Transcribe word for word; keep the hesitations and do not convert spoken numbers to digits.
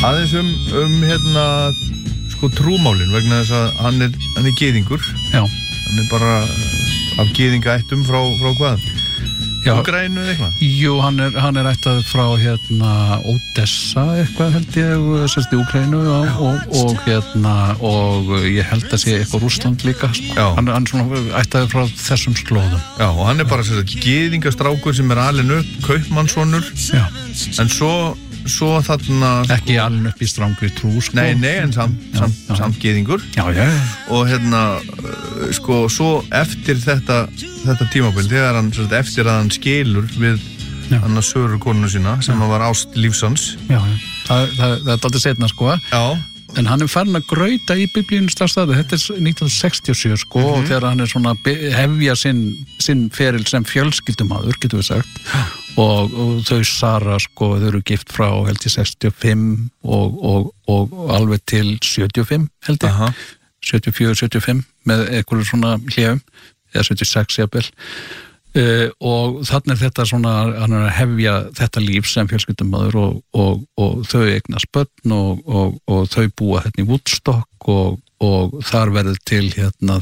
Aðeins um, um hérna, sko, trúmálin vegna þess að hann er, hann er gyðingur. Já. Hann er bara af gyðingaættum frá, frá hvað? Úkraínu eða eitthvað? Jú, hann er, hann er ættað frá hérna Odessa eitthvað held ég, sérst í Úkraínu og, og, og hérna og ég held að sé eitthvað Rússland líka. Já. Hann er svona ættað frá þessum slóðum. Já, og hann er bara sérst gyðingastrákur sem er alinn upp, kaupmannssonur. Já. En svo svo þarna ekki alveg upp í strangri trú sko. Nei, nei, en samt, já, samt, já. samt gyðingur. Já, já. Og hérna sko, svo eftir þetta þetta tímabil, þegar hann eftir að hann skilur við hann að Söru konuna sína sem já. Var ást lífsans. Já, já. Það, það, það er aldrei setna sko. Já. En hann er farin að grauta í biblíunum starfstæðu, þetta er nítján hundruð sextíu og sjö sko mm-hmm. og þegar hann er svona hefja sinn, sinn feril sem fjölskyldumaður, getur við sagt, og, og þau Sara sko, þau eru gift frá held ég sextíu og fimm og, og, og, og alveg til sjötíu og fimm held ég, uh-huh. sjötíu og fjögur sjötíu og fimm með einhverju svona hljefum, eða sjötíu og sex jafnvel. Uh, og þannig er þetta svona hann er að hefja þetta líf sem fjölskyldumaður og, og, og þau eignast börn og, og, og þau búa hérna í Woodstock og, og þar verður til hérna